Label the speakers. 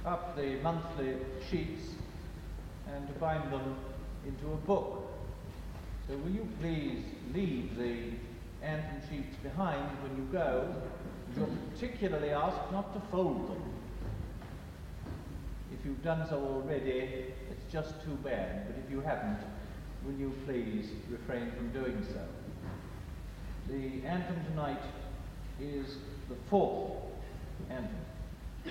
Speaker 1: up the monthly sheets and to bind them into a book. So will you please leave the anthem sheets behind when you go? You're particularly asked not to fold them. If you've done so already, it's just too bad, but if you haven't, will you please refrain from doing so? The anthem tonight is the fourth anthem.